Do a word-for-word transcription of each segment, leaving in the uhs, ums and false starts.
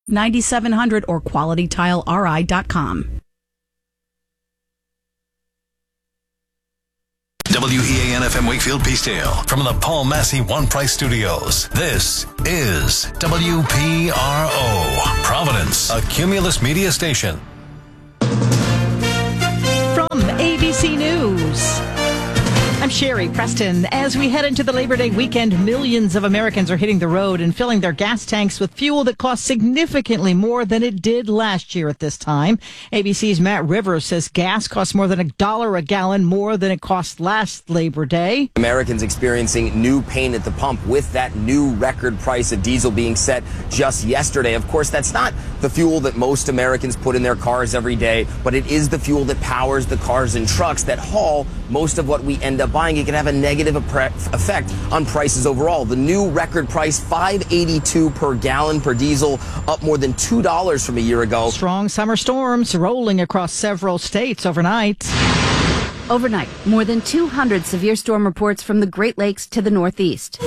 ninety-seven hundred or quality tile r i dot com. W E A N F M Wakefield Peacedale from the Paul Massey One Price Studios. This is W P R O, Providence, a Cumulus Media station. From A B C News, I'm Sherry Preston. As we head into the Labor Day weekend, millions of Americans are hitting the road and filling their gas tanks with fuel that costs significantly more than it did last year at this time. A B C's Matt Rivers says gas costs more than a dollar a gallon more than it cost last Labor Day. Americans experiencing new pain at the pump with that new record price of diesel being set just yesterday. Of course, that's not the fuel that most Americans put in their cars every day, but it is the fuel that powers the cars and trucks that haul most of what we end up buying. It can have a negative effect on prices overall. The new record price, five eighty-two per gallon per diesel, up more than two dollars from a year ago. Strong summer storms rolling across several states overnight. Overnight, more than two hundred severe storm reports from the Great Lakes to the Northeast.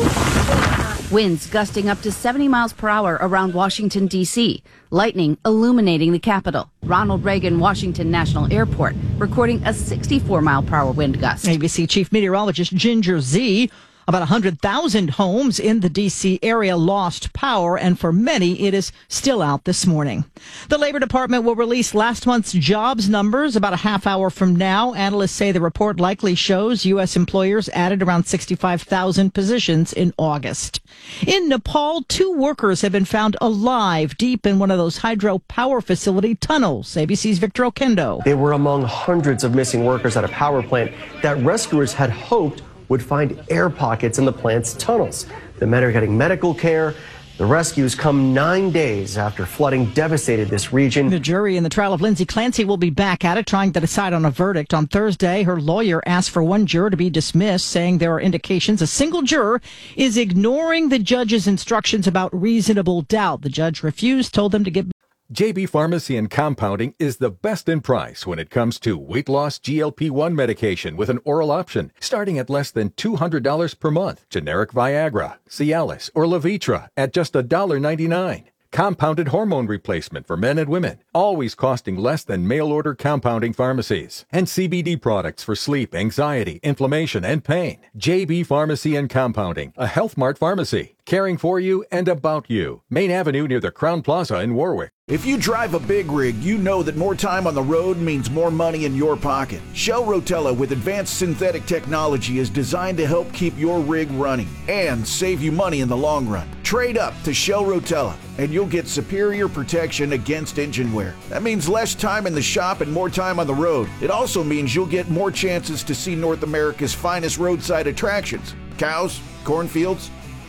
Winds gusting up to seventy miles per hour around Washington, D C Lightning illuminating the capital. Ronald Reagan Washington National Airport recording a sixty-four mile per hour wind gust. A B C Chief Meteorologist Ginger Z. About one hundred thousand homes in the D C area lost power, and for many, it is still out this morning. The Labor Department will release last month's jobs numbers about a half hour from now. Analysts say the report likely shows U S employers added around sixty-five thousand positions in August. In Nepal, two workers have been found alive deep in one of those hydropower facility tunnels. A B C's Victor Okendo. They were among hundreds of missing workers at a power plant that rescuers had hoped would find air pockets in the plant's tunnels. The men are getting medical care. The rescues come nine days after flooding devastated this region. The jury in the trial of Lindsay Clancy will be back at it, trying to decide on a verdict. On Thursday, her lawyer asked for one juror to be dismissed, saying there are indications a single juror is ignoring the judge's instructions about reasonable doubt. The judge refused, told them to get... J B Pharmacy and Compounding is the best in price when it comes to weight loss G L P one medication with an oral option, starting at less than two hundred dollars per month. Generic Viagra, Cialis, or Levitra at just one dollar ninety-nine. Compounded hormone replacement for men and women, always costing less than mail-order compounding pharmacies. And C B D products for sleep, anxiety, inflammation, and pain. J B Pharmacy and Compounding, a Health Mart pharmacy, caring for you and about you. Main Avenue near the Crown Plaza in Warwick. If you drive a big rig, you know that more time on the road means more money in your pocket. Shell Rotella with advanced synthetic technology is designed to help keep your rig running and save you money in the long run. Trade up to Shell Rotella and you'll get superior protection against engine wear. That means less time in the shop and more time on the road. It also means you'll get more chances to see North America's finest roadside attractions. Cows, cornfields,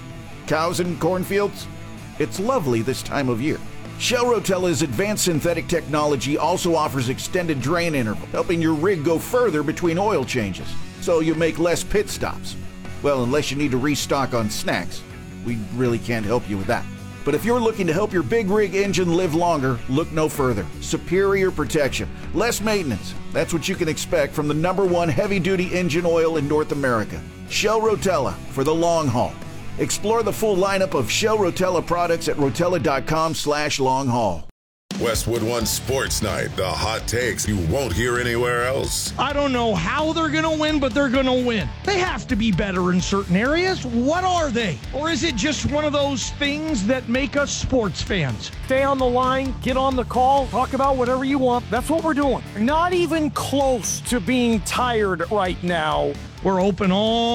cows and cornfields. It's lovely this time of year. Shell Rotella's advanced synthetic technology also offers extended drain interval, helping your rig go further between oil changes, so you make less pit stops. Well, unless you need to restock on snacks. We really can't help you with that. But if you're looking to help your big rig engine live longer, look no further. Superior protection, less maintenance. That's what you can expect from the number one heavy-duty engine oil in North America. Shell Rotella for the long haul. Explore the full lineup of Shell Rotella products at rotella.com slash long haul. Westwood One Sports Night, the hot takes you won't hear anywhere else. I don't know how they're going to win, but they're going to win. They have to be better in certain areas. What are they? Or is it just one of those things that make us sports fans? Stay on the line, get on the call, talk about whatever you want. That's what we're doing. Not even close to being tired right now. We're open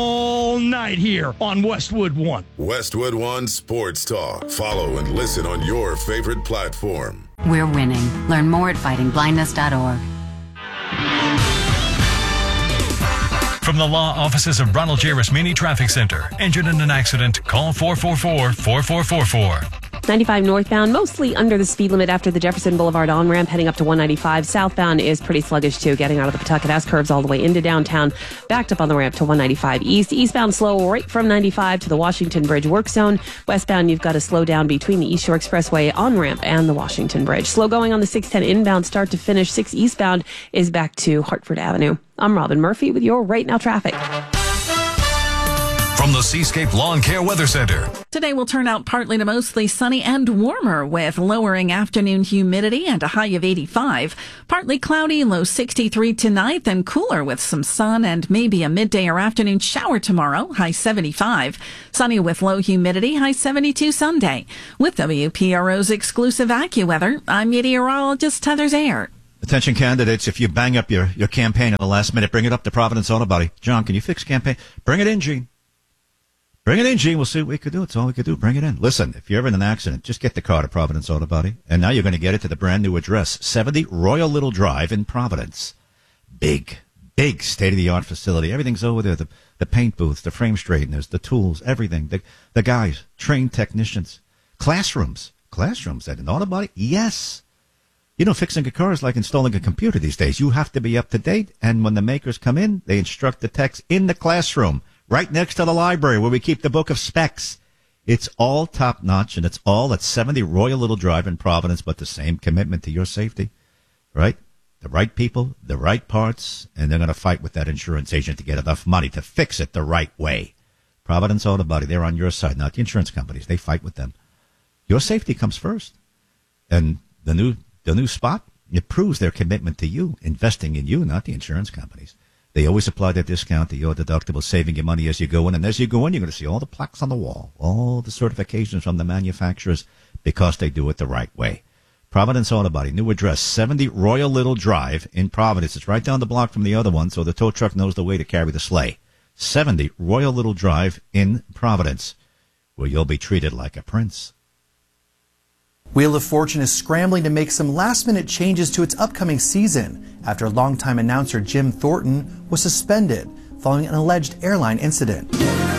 all night here on Westwood One. Westwood One Sports Talk. Follow and listen on your favorite platform. We're winning. Learn more at fighting blindness dot org. From the law offices of Ronald J. Rasmini Traffic Center. Injured in an accident? Call four four four, four four four four. ninety-five northbound, mostly under the speed limit after the Jefferson Boulevard on-ramp, heading up to one ninety-five. Southbound is pretty sluggish, too, getting out of the Pawtucket S-curves all the way into downtown, backed up on the ramp to one ninety-five east. Eastbound slow right from ninety-five to the Washington Bridge work zone. Westbound, you've got to slow down between the East Shore Expressway on-ramp and the Washington Bridge. Slow going on the six ten inbound, start to finish. six eastbound is back to Hartford Avenue. I'm Robin Murphy with your Right Now traffic. from the Seascape Lawn Care Weather Center. Today will turn out partly to mostly sunny and warmer with lowering afternoon humidity and a high of eighty-five. Partly cloudy, low sixty-three tonight, then cooler with some sun and maybe a midday or afternoon shower tomorrow, high seventy-five. Sunny with low humidity, high seventy-two Sunday. With W P R O's exclusive AccuWeather, I'm meteorologist Heather Zayer. Attention candidates, if you bang up your, your campaign at the last minute, bring it up to Providence Auto Body. John, can you fix campaign? Bring it in, Gene. Bring it in, Gene. We'll see what we could do. It's all we could do. Bring it in. Listen, if you're ever in an accident, just get the car to Providence Auto Body. And now you're going to get it to the brand new address, seventy Royal Little Drive in Providence. Big, big state-of-the-art facility. Everything's over there. The, the paint booths, the frame straighteners, the tools, everything. The, the guys, trained technicians. Classrooms. Classrooms at an auto body? Yes. You know, fixing a car is like installing a computer these days. You have to be up to date, and when the makers come in, they instruct the techs in the classroom, right next to the library where we keep the book of specs. It's all top-notch, and it's all at seventy Royal Little Drive in Providence, but the same commitment to your safety, right? The right people, the right parts, and they're going to fight with that insurance agent to get enough money to fix it the right way. Providence Auto Body, they're on your side, not the insurance companies. They fight with them. Your safety comes first. And the new... The new spot, it proves their commitment to you, investing in you, not the insurance companies. They always apply their discount to your deductible, saving you money as you go in. And as you go in, you're going to see all the plaques on the wall, all the certifications from the manufacturers, because they do it the right way. Providence Auto Body, new address, seventy Royal Little Drive in Providence. It's right down the block from the other one, so the tow truck knows the way to carry the sleigh. seventy Royal Little Drive in Providence, where you'll be treated like a prince. Wheel of Fortune is scrambling to make some last-minute changes to its upcoming season after longtime announcer Jim Thornton was suspended following an alleged airline incident.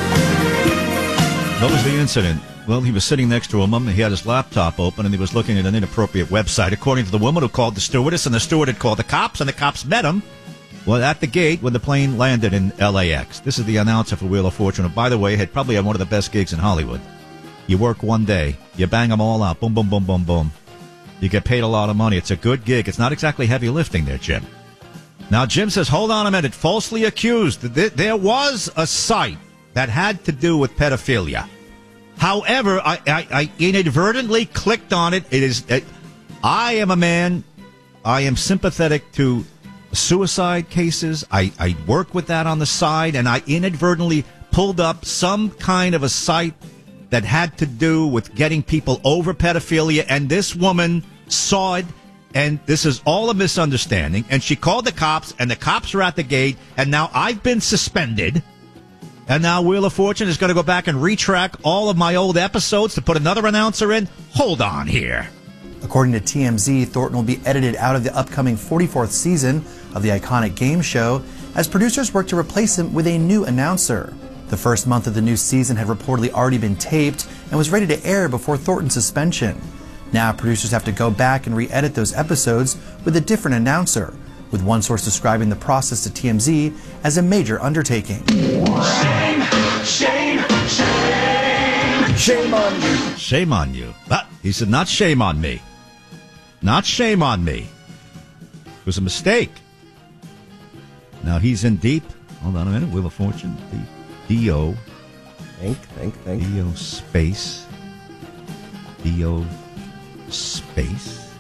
What was the incident? Well, he was sitting next to a woman. He had his laptop open, and he was looking at an inappropriate website, according to the woman who called the stewardess, and the steward had called the cops, and the cops met him well, at the gate when the plane landed in L A X. This is the announcer for Wheel of Fortune, who, by the way, had probably had one of the best gigs in Hollywood. You work one day, you bang them all out, boom, boom, boom, boom, boom. You get paid a lot of money. It's a good gig. It's not exactly heavy lifting there, Jim. Now, Jim says, hold on a minute, falsely accused. There was a site that had to do with pedophilia. However, I, I, I inadvertently clicked on it. It is. It, I am a man. I am sympathetic to suicide cases. I, I work with that on the side, and I inadvertently pulled up some kind of a site that had to do with getting people over pedophilia, and this woman saw it, and this is all a misunderstanding, and she called the cops, and the cops are at the gate, and now I've been suspended, and now Wheel of Fortune is going to go back and retrack all of my old episodes to put another announcer in? Hold on here. According to T M Z, Thornton will be edited out of the upcoming forty-fourth season of the iconic game show as producers work to replace him with a new announcer. The first month of the new season had reportedly already been taped and was ready to air before Thornton's suspension. Now producers have to go back and re-edit those episodes with a different announcer, with one source describing the process to T M Z as a major undertaking. Shame, shame, shame. Shame on you. Shame on you. But he said, not shame on me. Not shame on me. It was a mistake. Now he's in deep. Hold on a minute. Wheel of Fortune. Deep. D O Think, think, think. D O space. D O space.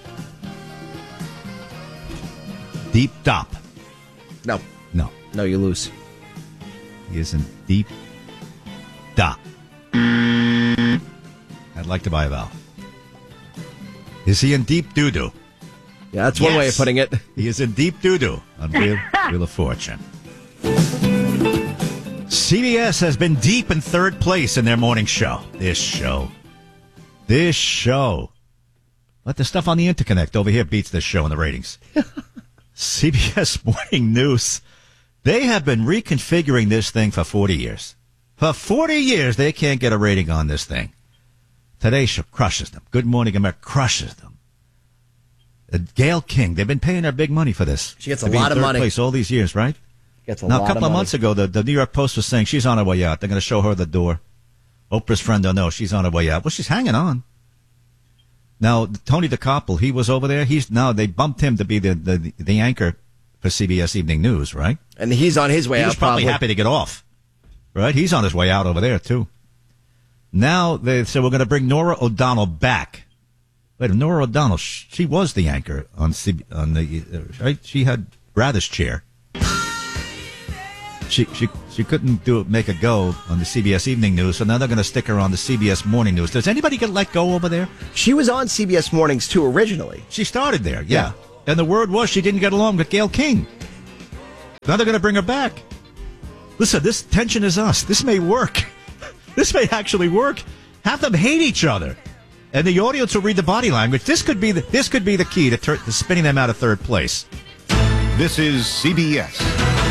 Deep Dop. No. No. No, you lose. He is in Deep Dop. I'd like to buy a vowel. Is he in Deep Doo-Doo? Yeah, that's one yes. way of putting it. He is in Deep Doo-Doo on Wheel, Wheel of Fortune. C B S has been deep in third place in their morning show. This show. This show. Let the stuff on the interconnect over here beats this show in the ratings. C B S Morning News. They have been reconfiguring this thing for forty years. For forty years, they can't get a rating on this thing. Today Show crushes them. Good Morning America crushes them. Uh, Gail King, they've been paying her big money for this. She gets a lot of money. Place all these years, right? Gets a now, lot a couple of, of months ago, the, the New York Post was saying she's on her way out. They're going to show her the door. Oprah's friend don't know. She's on her way out. Well, she's hanging on. Now, Tony DeCoppel, he was over there. He's now they bumped him to be the, the, the anchor for C B S Evening News, right? And he's on his way he out. He was probably, probably happy to get off. right? He's on his way out over there, too. Now they said we're going to bring Nora O'Donnell back. Wait, Nora O'Donnell, she was the anchor on C B, on the right. She had Radha's chair. She she she couldn't do it, make a go on the C B S Evening News, so now they're going to stick her on the C B S Morning News. Does anybody get let go over there? She was on C B S Mornings too originally. She started there, yeah. yeah. And the word was she didn't get along with Gayle King. Now they're going to bring her back. Listen, this tension is us. This may work. This may actually work. Have them hate each other, and the audience will read the body language. This could be the, this could be the key to, ter- to spinning them out of third place. This is C B S.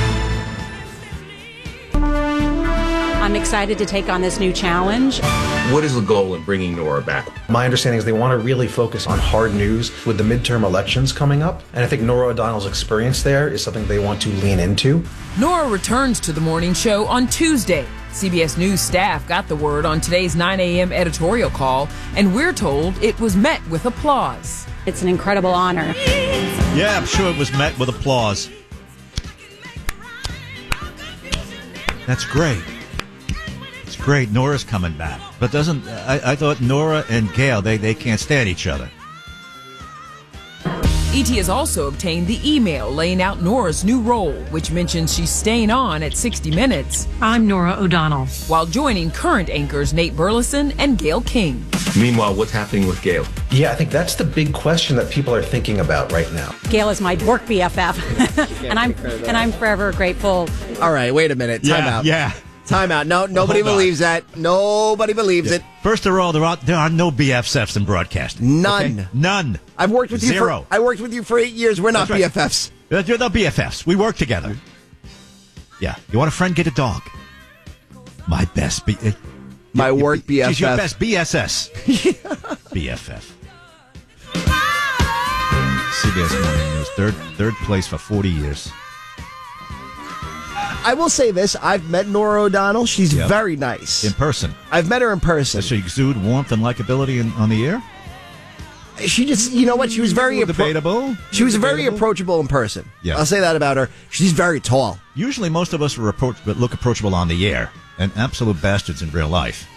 I'm excited to take on this new challenge. What is the goal in bringing Nora back? My understanding is they want to really focus on hard news with the midterm elections coming up. And I think Nora O'Donnell's experience there is something they want to lean into. Nora returns to the morning show on Tuesday. C B S News staff got the word on today's nine a.m. editorial call, and we're told it was met with applause. It's an incredible honor. Yeah, I'm sure it was met with applause. That's great. It's great. Nora's coming back. But doesn't, I, I thought Nora and Gayle, they, they can't stand each other. E T has also obtained the email laying out Nora's new role, which mentions she's staying on at sixty minutes. I'm Nora O'Donnell. While joining current anchors Nate Burleson and Gayle King. Meanwhile, what's happening with Gayle? Yeah, I think that's the big question that people are thinking about right now. Gayle is my work B F F, and I'm and I'm forever grateful. All right, wait a minute. Time yeah, out. Yeah. Time out. No, nobody Hold believes on. that. Nobody believes Yeah. it. First of all, there are, there are no B F Fs in broadcasting. None. Okay? None. I've worked with Zero. you for I worked with you for eight years. We're not That's B right. F Fs. They're not B F Fs. We work together. Yeah. You want a friend? Get a dog. My best. B- uh, My you, work B F F. She's your best B S S. B F F. C B S Morning News. Third, third place for forty years. I will say this. I've met Nora O'Donnell. She's Yep. very nice. In person. I've met her in person. Does she exude warmth and likability in, on the air? She just, you know what? She was very appro- debatable. She was very Debatable. approachable in person. Yeah. I'll say that about her. She's very tall. Usually most of us are approach, but look approachable on the air, and absolute bastards in real life.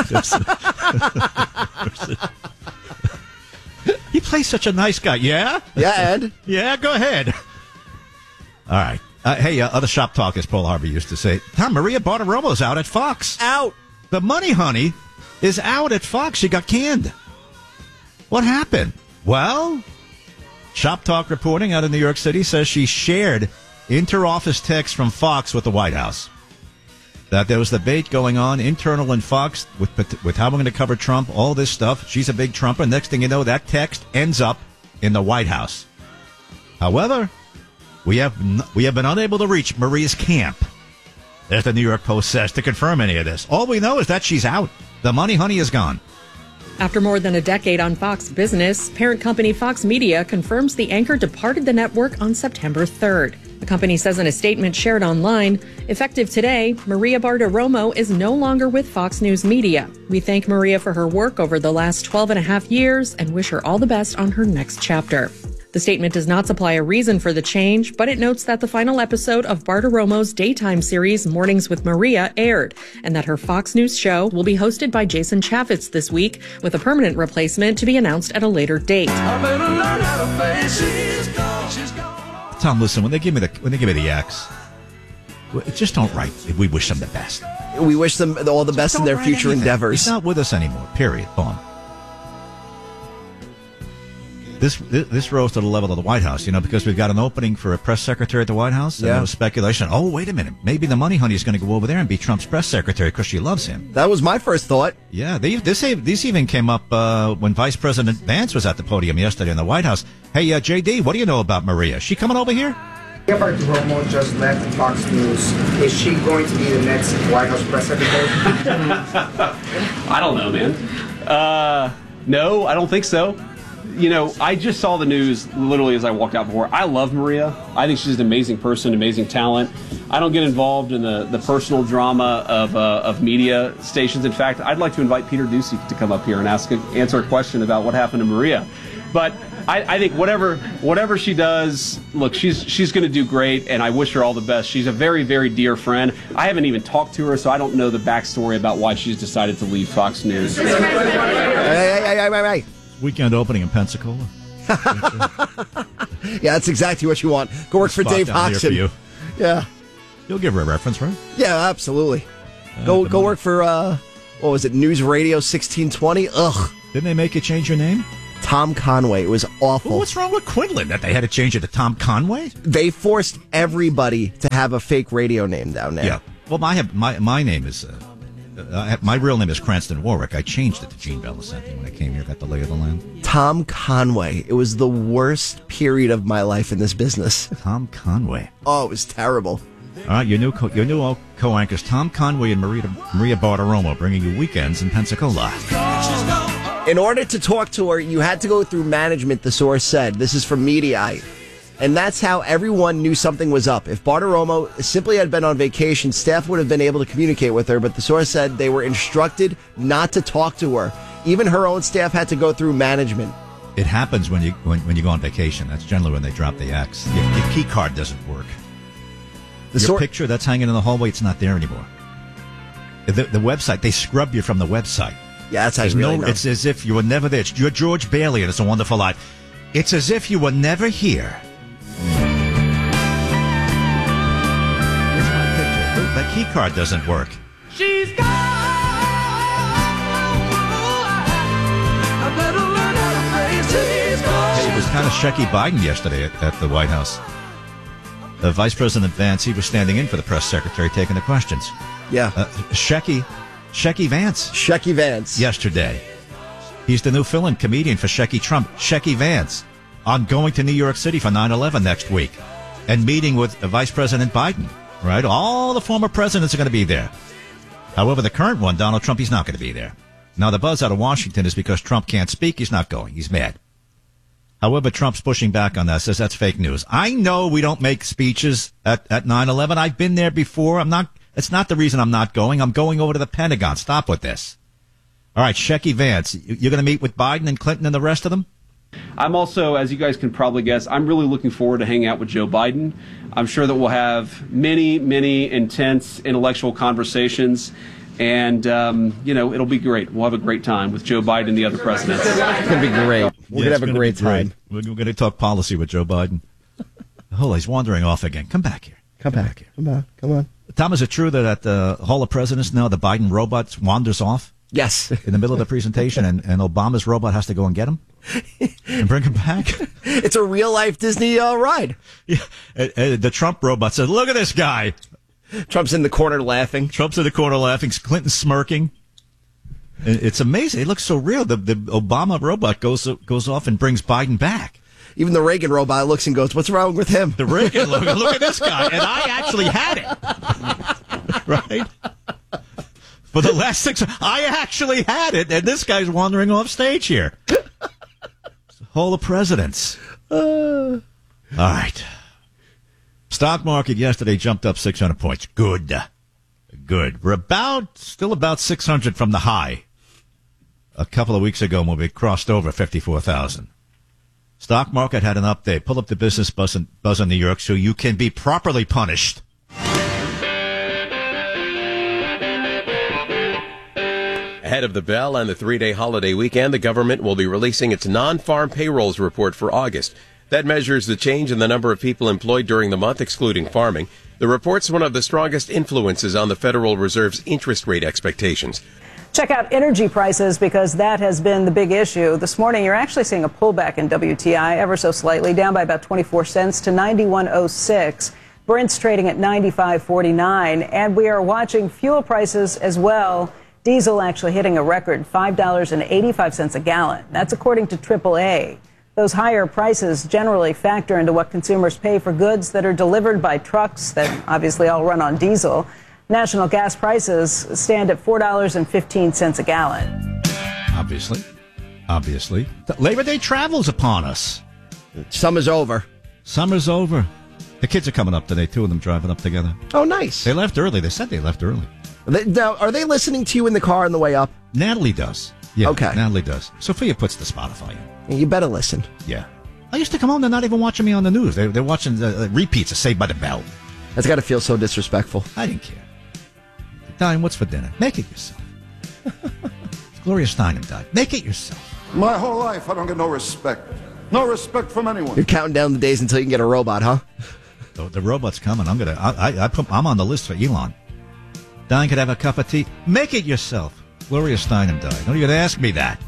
He plays such a nice guy. Yeah? Yeah, and? Yeah, go ahead. All right. Uh, hey, uh, other shop talk, as Paul Harvey used to say. Tom, Maria Bartiromo's out at Fox. Out. The Money Honey is out at Fox. She got canned. What happened? Well, Shop Talk reporting out of New York City says she shared inter-office texts from Fox with the White House. That there was debate going on internal in Fox with with how we're going to cover Trump, all this stuff. She's a big Trumper. Next thing you know, that text ends up in the White House. However, we have n- we have been unable to reach Maria's camp, as the New York Post says, to confirm any of this. All we know is that she's out. The Money Honey is gone. After more than a decade on Fox Business, parent company Fox Media confirms the anchor departed the network on September third. The company says in a statement shared online, effective today, Maria Bartiromo is no longer with Fox News Media. We thank Maria for her work over the last twelve and a half years and wish her all the best on her next chapter. The statement does not supply a reason for the change, but it notes that the final episode of Bartiromo's daytime series Mornings with Maria aired, and that her Fox News show will be hosted by Jason Chaffetz this week, with a permanent replacement to be announced at a later date. Tom, listen, when they give me the when they give me the X, just don't write. We wish them the best. We wish them all the best in their future anything. endeavors. He's not with us anymore. Period. Boom. This this rose to the level of the White House, you know, because we've got an opening for a press secretary at the White House. And Yeah. there was speculation. Oh, wait a minute. Maybe the Money Honey is going to go over there and be Trump's press secretary because she loves him. That was my first thought. Yeah, they, this this even came up uh, when Vice President Vance was at the podium yesterday in the White House. Hey, uh, J D, what do you know about Maria? She coming over here? Maria Bartiromo just left Fox News. Is she going to be the next White House press secretary? I don't know, man. Uh, no, I don't think so. You know, I just saw the news literally as I walked out before. I love Maria. I think she's an amazing person, amazing talent. I don't get involved in the, the personal drama of uh, of media stations. In fact, I'd like to invite Peter Doocy to come up here and ask a, answer a question about what happened to Maria. But I, I think whatever whatever she does, look, she's she's going to do great, and I wish her all the best. She's a very, very dear friend. I haven't even talked to her, so I don't know the backstory about why she's decided to leave Fox News. Hey, hey, hey, hey, hey, hey. Weekend opening in Pensacola. Yeah, that's exactly what you want. Go work for Spot Dave down here Hoxton. for you. Yeah. You'll give her a reference, right? Yeah, absolutely. Go go work for, uh, what was it, News Radio sixteen twenty? Ugh. Didn't they make you change your name? Tom Conway. It was awful. Well, what's wrong with Quinlan that they had to change it to Tom Conway? They forced everybody to have a fake radio name down there. Yeah. Well, my my my name is uh, uh, my real name is Cranston Warwick. I changed it to Gene Belicenti when I came here. Got the lay of the land. Tom Conway. It was the worst period of my life in this business. Tom Conway. Oh, it was terrible. All right, your new co- your new co-anchors Tom Conway and Maria Maria Bartiromo, bringing you weekends in Pensacola. In order to talk to her, you had to go through management, the source said. This is from Mediaite. And that's how everyone knew something was up. If Bartiromo simply had been on vacation, staff would have been able to communicate with her, but the source said they were instructed not to talk to her. Even her own staff had to go through management. It happens when you when, when you go on vacation. That's generally when they drop the X. Your, your key card doesn't work. The your sor- picture that's hanging in the hallway, it's not there anymore. The, the website, they scrub you from the website. Yeah, that's how There's you really no, know. It's as if you were never there. It's, you're George Bailey, and it's a wonderful life. It's as if you were never here. Here's my picture. Look, that key card doesn't work. She's gone. I better learn how to praise she's gone. It was kind of Shecky Biden yesterday at, at the White House. Uh, Vice President Vance, he was standing in for the press secretary taking the questions. Yeah. Uh, Shecky, Shecky Vance. Shecky Vance. Yesterday. He's the new fill-in comedian for Shecky Trump. Shecky Vance. I'm going to New York City for nine eleven next week and meeting with uh, Vice President Biden. Right? All the former presidents are going to be there. However, the current one, Donald Trump, he's not going to be there. Now, the buzz out of Washington is because Trump can't speak. He's not going. He's mad. However, Trump's pushing back on that, says that's fake news. I know we don't make speeches at, at nine eleven. I've been there before. I'm not, it's not the reason I'm not going. I'm going over to the Pentagon. Stop with this. All right, Shecky Vance, you're going to meet with Biden and Clinton and the rest of them? I'm also, as you guys can probably guess, I'm really looking forward to hanging out with Joe Biden. I'm sure that we'll have many, many intense intellectual conversations. And, um, you know, it'll be great. We'll have a great time with Joe Biden and the other presidents. It's going to be great. We're Yeah, going to have it's a great gonna be time. We're going to talk policy with Joe Biden. Oh, he's wandering off again. Come back here. Come, Come back. back here. Come on. Come on. Tom, is it true that at the Hall of Presidents now the Biden robot wanders off? Yes. In the middle of the presentation, and, and Obama's robot has to go and get him and bring him back? It's a real-life Disney uh, ride. Yeah. Uh, uh, the Trump robot says, look at this guy. Trump's in the corner laughing. Trump's in the corner laughing. Clinton's smirking. It's amazing. It looks so real. The, the Obama robot goes goes off and brings Biden back. Even the Reagan robot looks and goes, what's wrong with him? The Reagan, look, look at this guy. And I actually had it. Right? For the last six, I actually had it, and this guy's wandering off stage here. Hall of Presidents. Uh. All right. Stock market yesterday jumped up six hundred points. Good. Good. We're about, still about six hundred from the high a couple of weeks ago when we crossed over fifty-four thousand. Stock market had an update. Pull up the business buzz in, buzz in New York so you can be properly punished. Ahead of the bell and the three-day holiday weekend, the government will be releasing its non-farm payrolls report for August. That measures the change in the number of people employed during the month, excluding farming. The report's one of the strongest influences on the Federal Reserve's interest rate expectations. Check out energy prices because that has been the big issue. This morning, you're actually seeing a pullback in W T I ever so slightly, down by about twenty-four cents to ninety-one oh six. Brent's trading at ninety-five forty-nine, and we are watching fuel prices as well. Diesel actually hitting a record five dollars and eighty-five cents a gallon. That's according to triple A. Those higher prices generally factor into what consumers pay for goods that are delivered by trucks that obviously all run on diesel. National gas prices stand at four dollars and fifteen cents a gallon. Obviously. Obviously. The Labor Day travel's upon us. Summer's over. Summer's over. The kids are coming up today, two of them driving up together. Oh, nice. They left early. They said they left early. They, now, are they listening to you in the car on the way up? Natalie does. Yeah, Okay. Natalie does. Sophia puts the Spotify in. You better listen. Yeah. I used to come home, they're not even watching me on the news. They're, they're watching the uh, repeats of Saved by the Bell. That's got to feel so disrespectful. I didn't care. Diane, what's for dinner? Make it yourself. Gloria Steinem died. Make it yourself. My whole life, I don't get no respect. No respect from anyone. You're counting down the days until you can get a robot, huh? The, the robot's coming. I'm gonna. I, I, I put, I'm on the list for Elon. Diane could have a cup of tea. Make it yourself. Gloria Steinem died. Don't you gonna ask me that?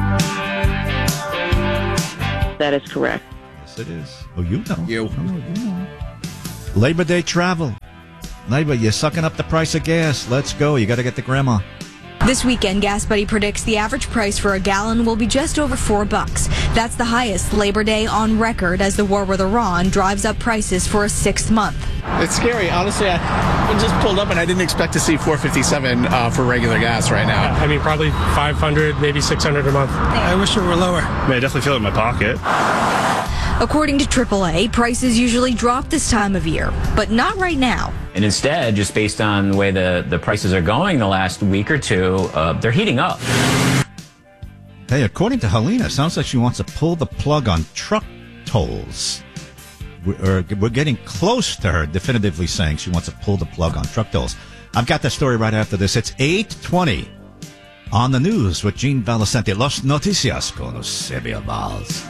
That is correct. Yes, it is. Oh, you know. You. Oh, you know. Labor Day travel. Labor, you're sucking up the price of gas. Let's go. You got to get to grandma. This weekend, Gas Buddy predicts the average price for a gallon will be just over four bucks. That's the highest Labor Day on record as the war with Iran drives up prices for a sixth month. It's scary. Honestly, I just pulled up and I didn't expect to see four fifty-seven uh, for regular gas right now. I mean, probably five hundred, maybe six hundred a month. I wish it were lower. I mean, I definitely feel it in my pocket. According to triple A, prices usually drop this time of year, but not right now. And instead, just based on the way the, the prices are going the last week or two, uh, they're heating up. Hey, according to Helena, sounds like she wants to pull the plug on truck tolls. We're, we're getting close to her definitively saying she wants to pull the plug on truck tolls. I've got that story right after this. It's eight twenty on the news with Gene Valicente. Los Noticias con Eusebio Valls.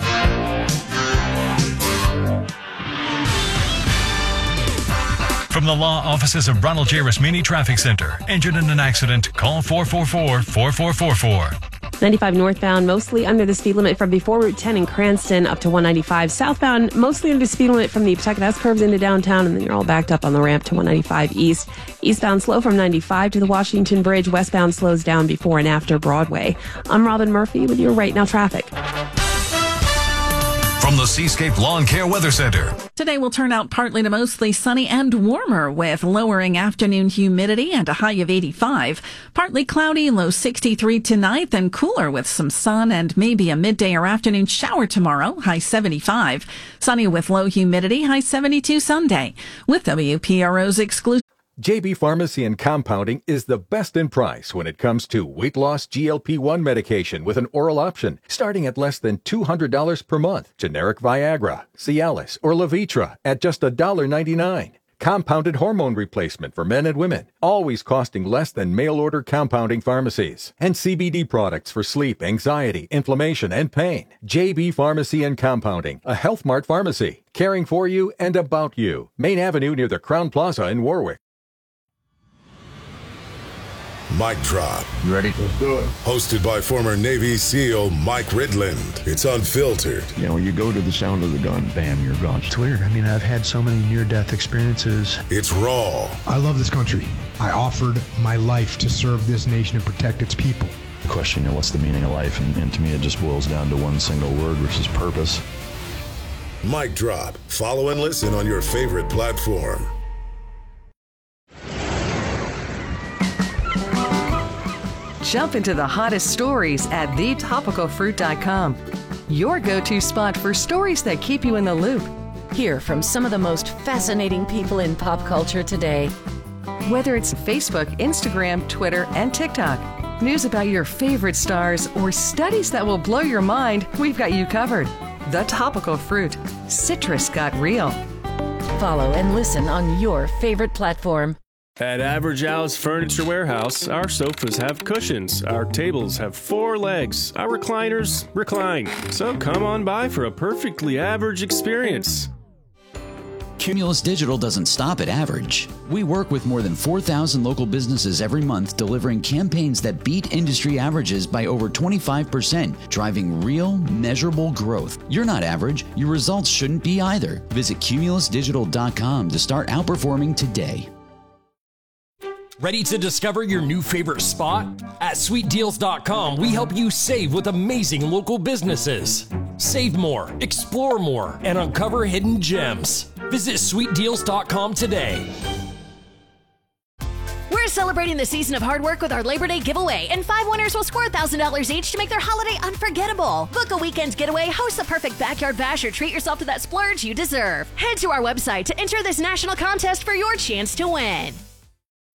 From the law offices of Ronald J. Rasmini Traffic Center. Injured in an accident? Call four four four, four four four four. ninety-five northbound, mostly under the speed limit from before Route ten in Cranston up to one ninety-five. Southbound, mostly under the speed limit from the Pawtucket S curves into downtown, and then you're all backed up on the ramp to one ninety-five east. Eastbound slow from ninety-five to the Washington Bridge. Westbound slows down before and after Broadway. I'm Robin Murphy with your Right Now traffic. From the Seascape Lawn Care Weather Center. Today will turn out partly to mostly sunny and warmer with lowering afternoon humidity and a high of eighty-five. Partly cloudy, low sixty-three tonight, then cooler with some sun and maybe a midday or afternoon shower tomorrow, high seventy-five. Sunny with low humidity, high seventy-two Sunday. With W P R O's exclusive. J B Pharmacy and Compounding is the best in price when it comes to weight loss G L P one medication with an oral option, starting at less than two hundred dollars per month. Generic Viagra, Cialis, or Levitra at just one dollar ninety-nine. Compounded hormone replacement for men and women, always costing less than mail-order compounding pharmacies. And C B D products for sleep, anxiety, inflammation, and pain. J B Pharmacy and Compounding, a Health Mart pharmacy, caring for you and about you. Main Avenue near the Crown Plaza in Warwick. Mic Drop. You ready? Let's do it. Hosted by former Navy SEAL Mike Ridland. It's unfiltered. You know, when you go to the sound of the gun, bam, you're gone. It's weird. I mean, I've had so many near-death experiences. It's raw. I love this country. I offered my life to serve this nation and protect its people. The question, you know, what's the meaning of life? And, and to me, it just boils down to one single word, which is purpose. Mic Drop. Follow and listen on your favorite platform. Jump into the hottest stories at the topical fruit dot com. Your go-to spot for stories that keep you in the loop. Hear from some of the most fascinating people in pop culture today. Whether it's Facebook, Instagram, Twitter, and TikTok, news about your favorite stars, or studies that will blow your mind, we've got you covered. The Topical Fruit. Citrus got real. Follow and listen on your favorite platform. At Average Al's Furniture Warehouse, our sofas have cushions, our tables have four legs, our recliners recline. So come on by for a perfectly average experience. Cumulus Digital doesn't stop at average. We work with more than four thousand local businesses every month, delivering campaigns that beat industry averages by over twenty-five percent, driving real, measurable growth. You're not average. Your results shouldn't be either. Visit cumulus digital dot com to start outperforming today. Ready to discover your new favorite spot? At sweet deals dot com, we help you save with amazing local businesses. Save more, explore more, and uncover hidden gems. Visit sweet deals dot com today. We're celebrating the season of hard work with our Labor Day giveaway, and five winners will score one thousand dollars each to make their holiday unforgettable. Book a weekend getaway, host the perfect backyard bash, or treat yourself to that splurge you deserve. Head to our website to enter this national contest for your chance to win.